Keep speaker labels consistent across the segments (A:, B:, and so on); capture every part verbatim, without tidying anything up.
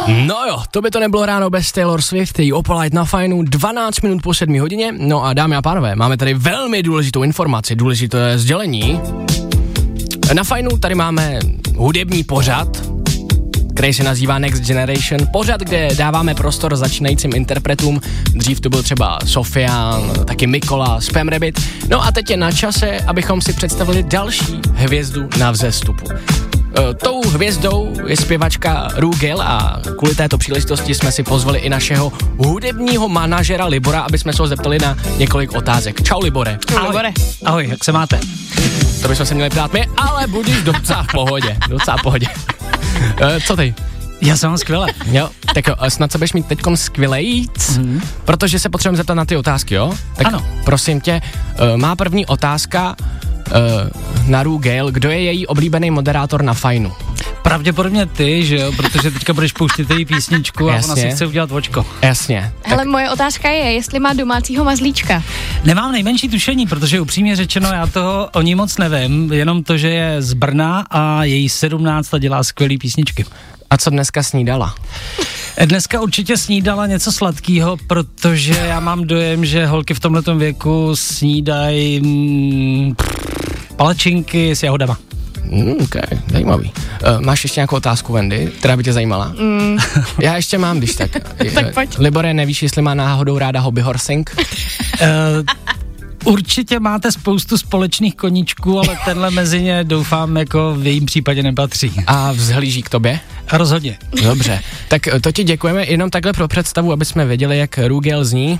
A: No jo, to by to nebylo ráno bez Taylor Swift, její Opalite na Fajnu, dvanáct minut po sedmé hodině. No a dámy a pánové, máme tady velmi důležitou informaci, důležité sdělení. Na Fajnu tady máme hudební pořad, který se nazývá Next Generation. Pořad, kde dáváme prostor začínajícím interpretům. Dřív to byl třeba Sofian, taky Mikola, Spam Rabbit. No a teď je na čase, abychom si představili další hvězdu na vzestupu. E, tou hvězdou je zpěvačka Rugel a kvůli této příležitosti jsme si pozvali i našeho hudebního manažera Libora, aby jsme se ho zeptali na několik otázek. Čau Libore.
B: Ahoj. Libore. Ahoj, jak se máte?
A: To bychom se měli ptát my, ale budíš docela v pohodě, docela v pohodě. E, co ty?
B: Já jsem skvěle.
A: Jo, tak jo, snad se budeš mít teďkon skvělejc, mm-hmm. protože se potřebujeme zeptat na ty otázky, jo? Tak
B: ano.
A: Prosím tě, uh, má první otázka uh, na Rugel, kdo je její oblíbený moderátor na Fajnu?
B: Pravděpodobně ty, že jo, protože teďka budeš pouštět její písničku a
A: Jasně.
B: ona si chce udělat vočko.
A: Jasně.
C: Ale tak... moje otázka je, jestli má domácího mazlíčka.
B: Nemám nejmenší tušení, protože upřímně řečeno já toho o ní moc nevím, jenom to, že je z Brna a její sedmnáct a dělá skvělý písničky.
A: A co dneska snídala?
B: Dneska určitě snídala něco sladkého, protože já mám dojem, že holky v tomhletom věku snídají mm, palačinky s jahodama.
A: Mm, ok, zajímavý. Uh, máš ještě nějakou otázku, Wendy, která by tě zajímala?
C: Mm.
A: Já ještě mám, když tak.
C: Tak pojď.
A: Libore, nevíš, jestli má náhodou ráda hobby horsing?
B: Uh, určitě máte spoustu společných koníčků, ale tenhle mezi ně doufám jako v jejím případě nepatří.
A: A vzhlíží k tobě?
B: Rozhodně.
A: Dobře, tak to ti děkujeme jenom takhle pro představu, aby jsme věděli, jak Rugel zní.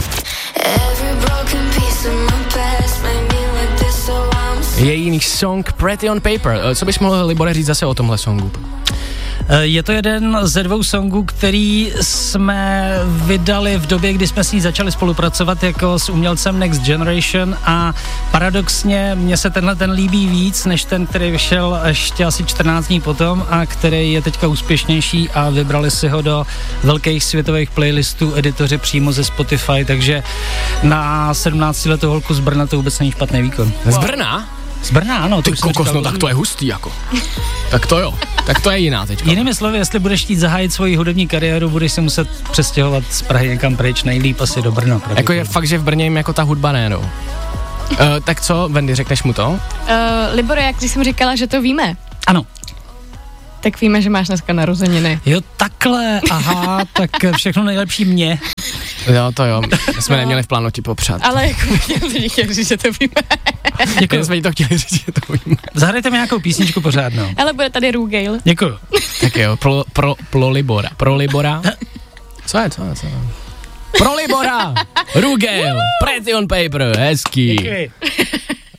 A: Její song Pretty on Paper. Co bys mohl, Libore, říct zase o tomhle songu?
B: Je to jeden ze dvou songů, který jsme vydali v době, kdy jsme s ní začali spolupracovat jako s umělcem Next Generation a paradoxně mně se tenhle ten líbí víc, než ten, který vyšel ještě asi čtrnáct dní potom a který je teďka úspěšnější a vybrali si ho do velkých světových playlistů editoři přímo ze Spotify, takže na sedmnáctiletou holku z Brna to vůbec není špatný výkon.
A: Z Brna?
B: Z Brna, ano.
A: Ty kokos, no tak to je hustý jako. Tak to jo, tak to je jiná teďka.
B: Jinými slovy, jestli budeš chtít zahájit svoji hudební kariéru, budeš si muset přestěhovat z Prahy někam pryč, nejlíp asi do Brna.
A: Jako je fakt, že v Brně jim jako ta hudba nejedou. Uh, tak co, Wendy, řekneš mu to? Uh,
C: Libore, jak když jsem říkala, že to víme.
B: Ano.
C: Tak víme, že máš dneska narozeniny.
B: Jo, takhle, aha, tak všechno nejlepší mě.
A: Jo, to jo, my jsme no. neměli v plánu ti popřát.
C: Ale jako jsem chtěl říct, že to víme.
A: Děkuji. jsme ti to chtěli říct, že to víme.
B: Zahrajte mi nějakou písničku pořádnou.
C: Ale bude tady Rugel.
B: Děkuji.
A: Tak jo, pro, pro, pro Libora. Pro Libora. Co je, co je, co je? Pro Libora! Rugel! Pretty on Paper, hezký.
B: Děkuji.